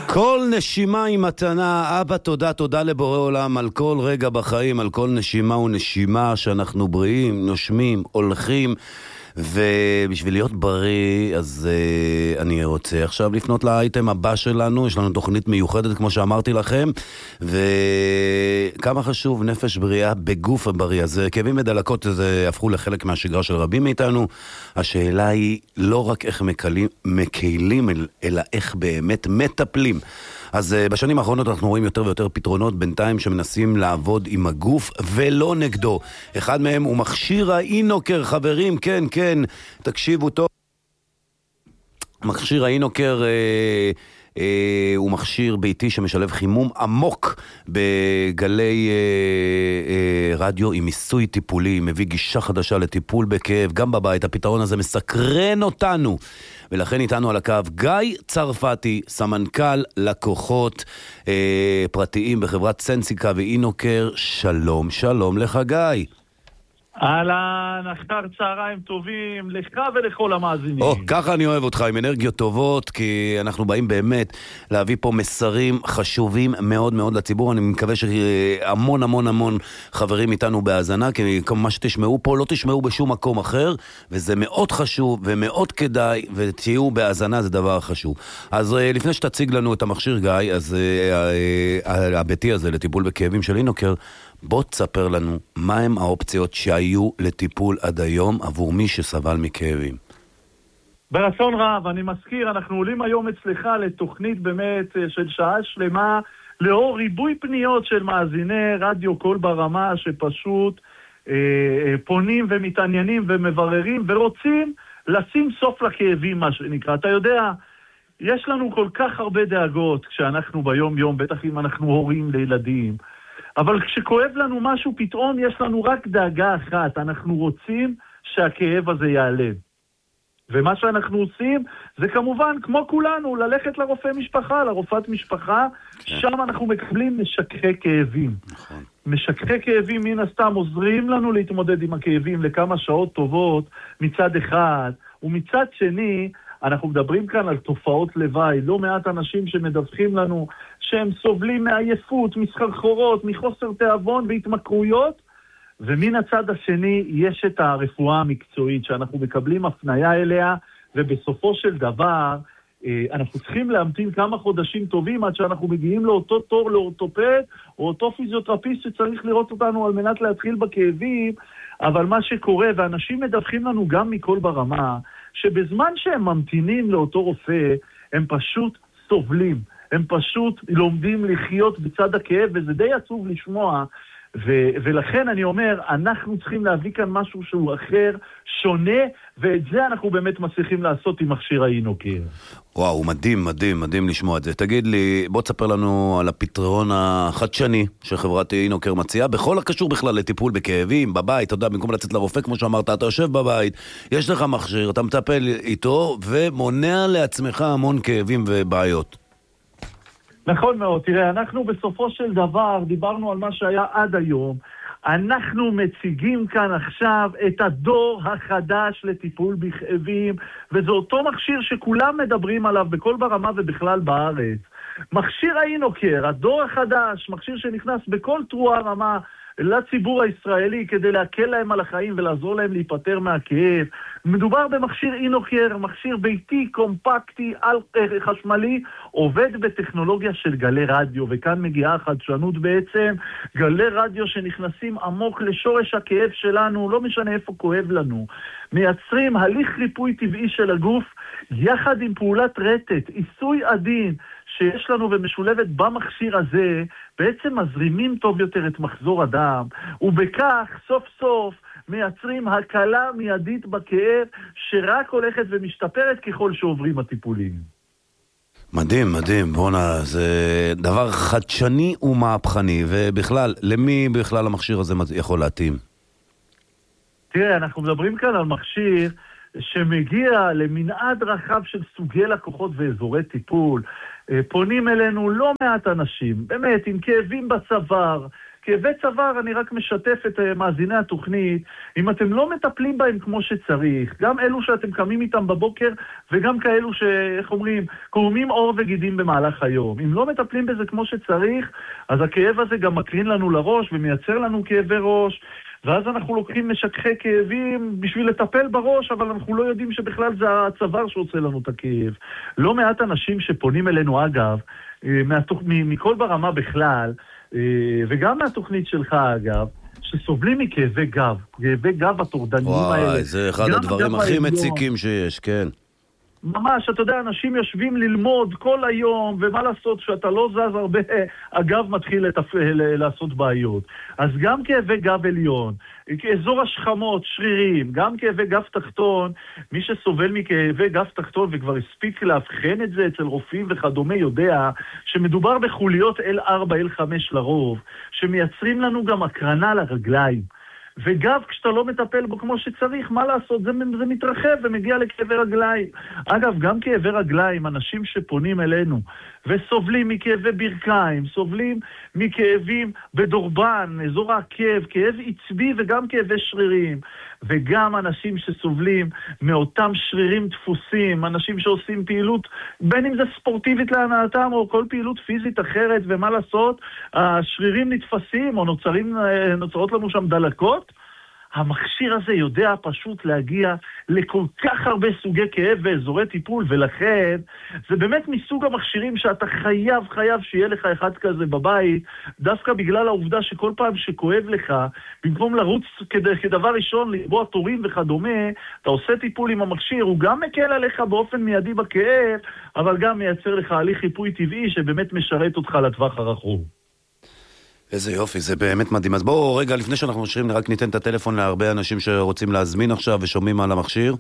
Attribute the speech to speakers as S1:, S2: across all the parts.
S1: כל נשימה היא מתנה. אבא, תודה לבורא עולם על כל רגע בחיים, על כל נשימה ונשימה שאנחנו בריאים, נושמים, הולכים. ובשביל להיות בריא, אז אני רוצה עכשיו לפנות לאייטם הבא שלנו. יש לנו תוכנית מיוחדת, כמו שאמרתי לכם, וכמה חשוב נפש בריאה בגוף הבריא. אז כאבים ודלקות הפכו לחלק מהשגרה של רבים מאיתנו. השאלה היא לא רק איך מקיילים, אלא איך באמת מטפלים. אז בשנים האחרונות אנחנו רואים יותר ויותר פתרונות בינתיים שמנסים לעבוד עם הגוף ולא נגדו. אחד מהם הוא מכשיר האינוקר, חברים, כן, תקשיבו טוב. מכשיר האינוקר הוא מכשיר ביתי שמשלב חימום עמוק בגלי רדיו עם מיסוי טיפולי, מביא גישה חדשה לטיפול בכאב גם בבית. הפתרון הזה מסקרן אותנו, ולכן איתנו על הקו גיא צרפתי, סמנכ"ל לקוחות פרטיים בחברת סנסיקה ואינוקר. שלום לך גיא.
S2: אהלן, אחר צהריים טובים לך ולכל המאזינים.
S1: ככה אני אוהב אותך, עם אנרגיות טובות, כי אנחנו באים באמת להביא פה מסרים חשובים מאוד מאוד לציבור. אני מקווה שהמון חברים איתנו בהאזנה, כי מה שתשמעו פה לא תשמעו בשום מקום אחר, וזה מאוד חשוב ומאוד כדאי, ותהיו בהאזנה, זה דבר חשוב. אז לפני שתציג לנו את המכשיר גיא, אז הביתי הזה לטיפול בכאבים של אינוקר, בוא תספר לנו מהם האופציות שהיו לטיפול עד היום עבור מי שסבל מכאבים.
S2: ברצון רב, אני מזכיר, אנחנו עולים היום אצלך לתוכנית באמת של שעה שלמה, לאור ריבוי פניות של מאזיני רדיו קול ברמה, שפשוט פונים ומתעניינים ומבררים ורוצים לשים סוף לכאבים, מה שנקרא. אתה יודע, יש לנו כל כך הרבה דאגות כשאנחנו ביום יום, בטח אם אנחנו הורים לילדים, אבל כשכואב לנו משהו, פתאום יש לנו רק דאגה אחת. אנחנו רוצים שהכאב הזה יעלה. ומה שאנחנו עושים, זה כמובן, כמו כולנו, ללכת לרופא משפחה, לרופאת משפחה, שם אנחנו מקבלים משככי כאבים.
S1: נכון.
S2: משככי כאבים מן הסתם עוזרים לנו להתמודד עם הכאבים לכמה שעות טובות מצד אחד, ומצד שני, אנחנו מדברים כאן על תופעות לוואי. לא מעט אנשים שמדווחים לנו שהם סובלים מעייפות, מסחרחורות, מחוסר תיאבון והתמכרויות, ומן הצד השני יש את הרפואה המקצועית שאנחנו מקבלים הפניה אליה, ובסופו של דבר אנחנו צריכים להמתין כמה חודשים טובים עד שאנחנו מגיעים לאותו תור לאורתופד או אותו פיזיותרפיסט שצריך לראות אותנו על מנת להתחיל בכאבים. אבל מה שקורה, ואנשים מדווחים לנו גם מכל ברמה, שבזמן שהם ממתינים לאותו רופא הם פשוט סובלים, הם פשוט לומדים לחיות בצד הכאב, וזה די עצוב לשמוע. ולכן אני אומר, אנחנו צריכים להביא כאן משהו שהוא אחר, שונה, ואת זה אנחנו באמת מצליחים לעשות עם מכשיר האינוקר.
S1: וואו, מדהים לשמוע את זה. תגיד לי, בוא תספר לנו על הפתרון החדשני שחברת אינוקר מציעה, בכל הקשור בכלל לטיפול בכאבים, בבית. אתה יודע, במקום לצאת לרופא, כמו שאמרת, אתה יושב בבית, יש לך מכשיר, אתה מטפל איתו, ומונע לעצמך המון כאבים ובעיות.
S2: נכון מאוד, תראה, אנחנו בסופו של דבר דיברנו על מה שהיה עד היום, אנחנו מציגים כאן עכשיו את הדור החדש לטיפול בכאבים, וזה אותו מכשיר שכולם מדברים עליו בכל ברמה ובכלל בארץ. מכשיר האינוקר, הדור החדש, מכשיר שנכנס בכל תרועה רמה לציבור הישראלי כדי להקל להם על החיים ולעזור להם להיפטר מהכאב. מדובר במכשיר אינוקר, מכשיר ביתי, קומפקטי, חשמלי, עובד בטכנולוגיה של גלי רדיו, וכאן מגיעה החדשנות בעצם, גלי רדיו שנכנסים עמוק לשורש הכאב שלנו, לא משנה איפה כואב לנו, מייצרים הליך ריפוי טבעי של הגוף, יחד עם פעולת רטט, עיסוי עדין, שיש לנו ומשולבת במכשיר הזה, בעצם מזרימים טוב יותר את מחזור הדם, ובכך סוף סוף מייצרים הקלה מיידית בכאב, שרק הולכת ומשתפרת ככל שעוברים הטיפולים.
S1: מדהים, בונה, זה דבר חדשני ומהפכני, ובכלל, למי בכלל המכשיר הזה יכול להתאים?
S2: תראה, אנחנו מדברים כאן על מכשיר שמגיע למנעד רחב של סוגי לקוחות ואזורי טיפול. פונים אלינו לא מעט אנשים, באמת, עם כאבים בצוואר, כאבי צוואר, אני רק משתף את מאזיני התוכנית, אם אתם לא מטפלים בהם כמו שצריך, גם אלו שאתם קמים איתם בבוקר, וגם כאלו שאיך אומרים, קורמים עור וגידים במהלך היום. אם לא מטפלים בזה כמו שצריך, אז הכאב הזה גם מקרין לנו לראש, ומייצר לנו כאבי ראש, ואז אנחנו לוקחים משככי כאבים בשביל לטפל בראש, אבל אנחנו לא יודעים שבכלל זה הצוואר שעושה לנו את הכאב. לא מעט אנשים שפונים אלינו, אגב, מכל ברמה בכלל, וגם מהתוכנית שלך, אגב, שסובלים מכאבי גב, כאבי גב הטורדניים האלה.
S1: וואי, זה אחד הדברים הכי מציקים שיש, כן.
S2: ממש, אתה יודע, אנשים יושבים ללמוד כל היום, ומה לעשות שאתה לא זז הרבה, הגב מתחיל לעשות בעיות. אז גם כאבי גב עליון, כאזור השכמות, שרירים, גם כאבי גב תחתון, מי שסובל מכאבי גב תחתון וכבר הספיק להבחן את זה אצל רופאים וכדומה יודע שמדובר בחוליות L4, L5 לרוב, שמייצרים לנו גם הקרנה לרגליים. וגב, כשאתה לא מטפל בו כמו שצריך, מה לעשות? זה מתרחב ומגיע לכאבי רגליים. אגב, גם כאבי רגליים, אנשים שפונים אלינו וסובלים מכאבי ברכיים, סובלים מכאבים בדורבן, אזור העקב, כאב עצבי וגם כאבי שרירים. וגם אנשים שסובלים מאותם שרירים דפוסים, אנשים שעושים פעילות, בין אם זה ספורטיבית להנאתם או כל פעילות פיזית אחרת, ומה לעשות? השרירים נתפסים או נוצרות לנו שם דלקות. המכשיר הזה יודע פשוט להגיע לכל כך הרבה סוגי כאב ואזורי טיפול, ולכן זה באמת מסוג המכשירים שאתה חייב שיהיה לך אחד כזה בבית, דווקא בגלל העובדה שכל פעם שכואב לך, במקום לרוץ כדבר ראשון לקבוע תורים וכדומה, אתה עושה טיפול עם המכשיר, הוא גם מקל עליך באופן מיידי בכאב, אבל גם מייצר לך הליך חיפוי טבעי שבאמת משרת אותך לטווח הרחוק.
S1: איזה יופי, זה באמת מדהים. אז בואו רגע, לפני שאנחנו משאירים, רק ניתן את הטלפון להרבה אנשים שרוצים להזמין עכשיו ושומעים על המכשיר.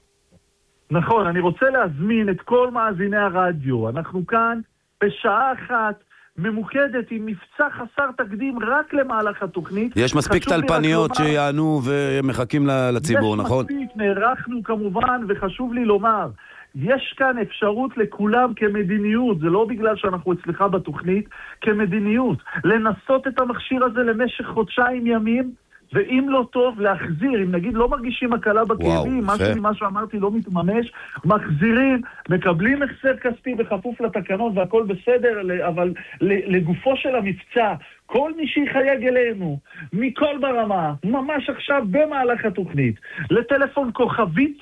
S2: נכון, אני רוצה להזמין את כל מאזיני הרדיו. אנחנו כאן בשעה אחת ממוקדת עם מבצע חסר תקדים רק למהלך התוכנית.
S1: יש מספיק טלפניות שיענו ומחכים לציבור, נכון?
S2: יש מספיק, נערכנו כמובן, וחשוב לי לומר, יש כאן אפשרות לכולם כמדיניות, זה לא בגלל שאנחנו אצלך בתוכנית, כמדיניות, לנסות את המכשיר הזה למשך חודשיים ימים, ואם לא טוב, להחזיר, אם נגיד לא מרגישים הקלה בכאבים, מה שאמרתי לא מתממש, מחזירים, מקבלים החזר כספי בכפוף לתקנות והכל בסדר, אבל לגופו של המבצע, כל מי שיחייג אלינו, מכל ברמה, ממש עכשיו במהלך התוכנית, לטלפון כוכבית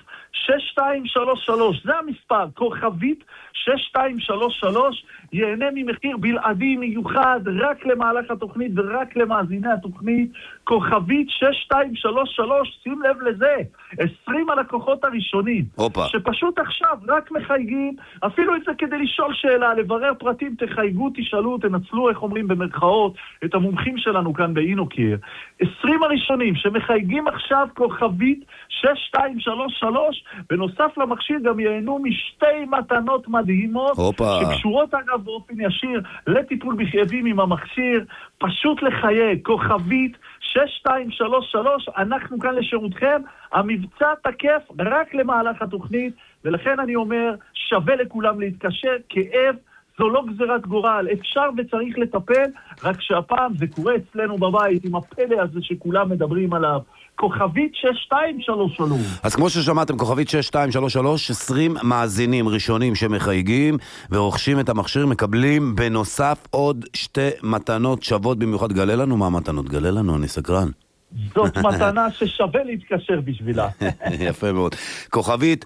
S2: 6233, זה המספר, כוכבית 6233, ייהנה ממחיר בלעדי מיוחד רק למהלך התוכנית ורק למאזיני התוכנית, כוכבית 6233, שים לב לזה, 20 הלקוחות הראשונים, שפשוט עכשיו רק מחייגים, אפילו את זה כדי לשאול שאלה, לברר פרטים, תחייגו, תשאלו, תנצלו, איך אומרים במרכאות, את המומחים שלנו כאן באינוקיר, 20 הראשונים שמחייגים עכשיו כוכבית 6233, בנוסף למכשיר גם ייהנו משתי מתנות מדהימות, שקשורות אגב באופן ישיר לטיפול בכאבים עם המכשיר, פשוט לחייג, כוכבית 6233, אנחנו כאן לשירותכם, המבצע תקף רק למהלך התוכנית, ולכן אני אומר, שווה לכולם להתקשר, כאב זו לא גזירת גורל, אפשר וצריך לטפל, רק שהפעם זה קורה אצלנו בבית עם הפלא הזה שכולם מדברים עליו. כוכבית 6233.
S1: אז כמו ששמעתם, כוכבית 6233, 20 מאזינים ראשונים שמחייגים ורוכשים את המכשיר, מקבלים בנוסף עוד שתי מתנות שוות במיוחד. גלה לנו מה מתנות, גלה לנו, אני סקרן.
S2: זאת מתנה ששווה להתקשר בשבילה.
S1: יפה מאוד. כוכבית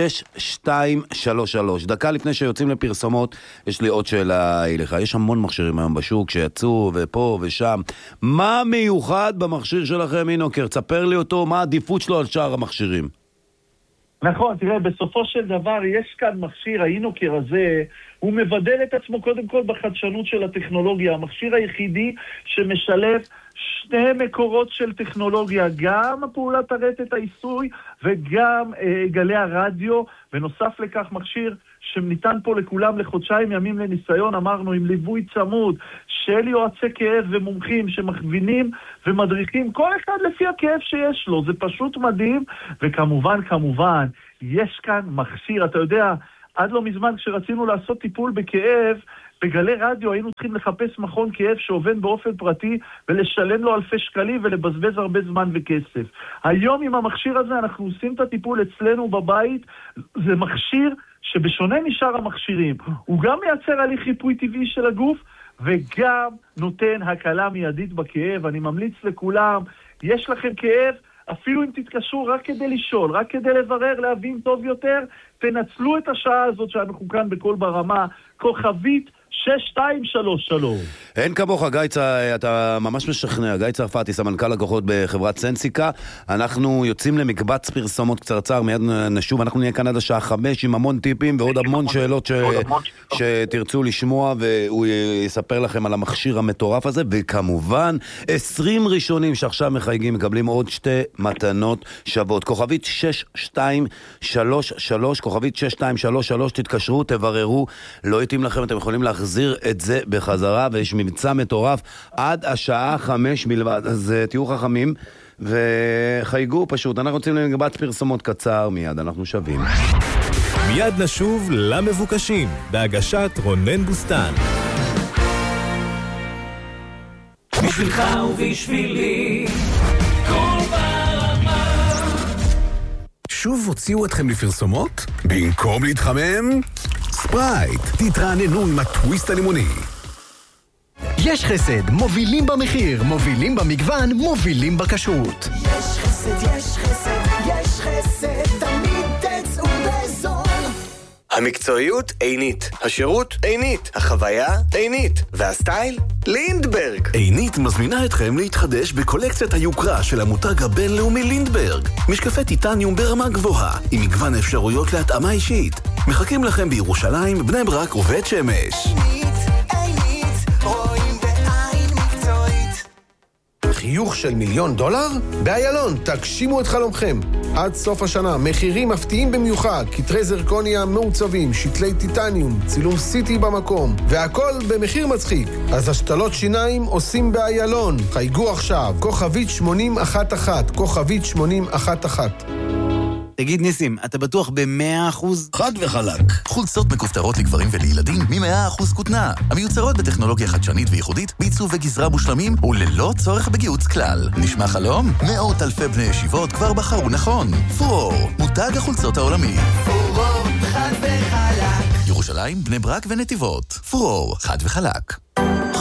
S1: 6233. דקה לפני שיוצאים לפרסומות, יש לי עוד שאלה אליך. יש המון מכשירים היום בשוק שיצאו ופה ושם. מה מיוחד במכשיר שלכם, אינוקר? תספר לי אותו, מה העדיפות שלו על שאר המכשירים?
S2: נכון, תראה, בסופו של דבר יש כאן מכשיר, האינוקר הזה, הוא מבדל את עצמו קודם כל בחדשנות של הטכנולוגיה. המכשיר היחידי שמשלב שני מקורות של טכנולוגיה, גם פעולת הרטט העיסוי וגם גלי הרדיו, ונוסף לכך מכשיר שניתן פה לכולם לחודשיים ימים לניסיון, אמרנו עם ליווי צמוד של יועצי כאב ומומחים שמכווינים ומדריכים כל אחד לפי הכאב שיש לו, זה פשוט מדהים. וכמובן יש כאן מכשיר, אתה יודע, עד לא מזמן כשרצינו לעשות טיפול בכאב, בגלי רדיו היינו צריכים לחפש מכון כאב שעובד באופן פרטי ולשלם לו אלפי שקלים ולבזבז הרבה זמן וכסף. היום עם המכשיר הזה אנחנו עושים את הטיפול אצלנו בבית, זה מכשיר שבשונה משאר המכשירים, הוא גם מייצר הליך חיפוי טבעי של הגוף, וגם נותן הקלה מיידית בכאב. אני ממליץ לכולם, יש לכם כאב, אפילו אם תתקשרו רק כדי לשאול, רק כדי לברר, להבין טוב יותר, תנצלו את השעה הזאת שאנחנו כאן בכל ברמה, כוכבית 6233.
S1: אין כמוך, גיא, אתה ממש משכנע. גיא צרפתי, סמנכ"ל לקוחות בחברת סנסיקה. אנחנו יוצאים למקבץ פרסומות קצרצר, מיד נשוב. אנחנו נהיה כאן עד השעה 5 עם המון טיפים ועוד המון שאלות שתרצו לשמוע, והוא יספר לכם על המכשיר המטורף הזה, וכמובן 20 ראשונים שעכשיו מחייגים מקבלים עוד 2 מתנות שוות. כוכבית 6233, כוכבית 6233, תתקשרו, תבררו, לא יתאים לכם, אתם יכולים להחזיר את זה בחזרה, ויש מבצע מטורף עד השעה 5 בלבד. אז תהיו חכמים וחייגו פשוט. אנחנו רוצים למקבץ פרסומות קצר, מיד אנחנו שווים.
S3: מיד נשוב למבוקשים בהגשת רונן בוסטן.
S4: בשבילך ובשבילי כל ברמה.
S5: שוב הוציאו אתכם לפרסומות? במקום להתחמם? ספרייט, תתרעננו עם הטוויסט הלימוני.
S6: יש חסד, מובילים במחיר, מובילים במגוון, מובילים בכשרות.
S7: יש חסד, יש חסד, יש חסד, תמיד תצאו בזול.
S8: המקצועיות עינית, השירות עינית, החוויה עינית, והסטייל לינדברג.
S5: עינית מזמינה אתכם להתחדש בקולקציית היוקרה של המותג הבינלאומי לינדברג. משקפי טיטניום ברמה גבוהה, עם מגוון אפשרויות להתאמה אישית. מחכים לכם בירושלים, בני ברק ובית שמש.
S7: עינית, רואים בעין מקצועית.
S9: חיוך של $1,000,000? באיילון, תגשימו את חלומכם. עד סוף השנה, מחירים מפתיעים במיוחד, כתרי זרקוניה מעוצבים, שתלי טיטניום, צילום סיטי במקום, והכל במחיר מצחיק. אז השתלות שיניים עושים באיילון. חייגו עכשיו, כוכבית 8011, כוכבית 8011.
S10: תגיד ניסים, אתה בטוח ב100%?
S11: חד וחלק. חולצות מכופתרות לגברים ולילדים מ100% כותנה. המיוצרות בטכנולוגיה חדשנית וייחודית, בעיצוב וגזרה מושלמים וללא צורך בגיוץ כלל. נשמע חלום? מאות אלפי בני ישיבות כבר בחרו נכון. פורור, מותג החולצות העולמי.
S7: פורור, חד וחלק.
S11: ירושלים, בני ברק ונתיבות. פורור, חד וחלק.